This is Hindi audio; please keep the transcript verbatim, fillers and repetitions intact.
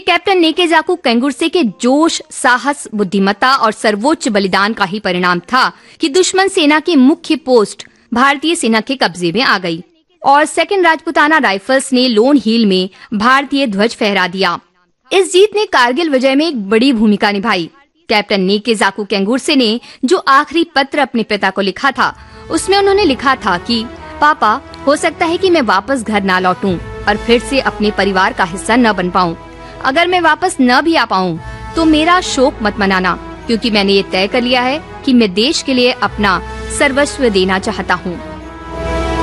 कैप्टन नेकेजाकू केंगुर्से के जोश, साहस, बुद्धिमत्ता और सर्वोच्च बलिदान का ही परिणाम था कि दुश्मन सेना की मुख्य पोस्ट भारतीय सेना के कब्जे में आ गई और सेकंड राजपुताना राइफल्स ने लोन हिल में भारतीय ध्वज फहरा दिया। इस जीत ने कारगिल विजय में एक बड़ी भूमिका निभाई। कैप्टन नेकेजाकू केंगुर्से ने जो आखिरी पत्र अपने पिता को लिखा था, उसमें उन्होंने लिखा था कि पापा, हो सकता है कि मैं वापस घर ना लौटूं और फिर से अपने परिवार का हिस्सा न बन पाऊं। अगर मैं वापस न भी आ पाऊं, तो मेरा शोक मत मनाना, क्योंकि मैंने ये तय कर लिया है कि मैं देश के लिए अपना सर्वस्व देना चाहता हूं।